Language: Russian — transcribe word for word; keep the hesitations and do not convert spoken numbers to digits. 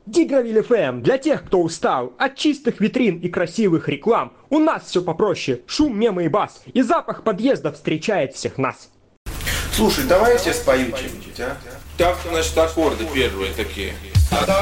Дигравиль эф эм для тех, кто устал от чистых витрин и красивых реклам. У нас все попроще, шум, мемы и бас, и запах подъезда встречает всех нас. Слушай, давай я тебе спою что-нибудь, а? Так, значит, аккорды первые такие.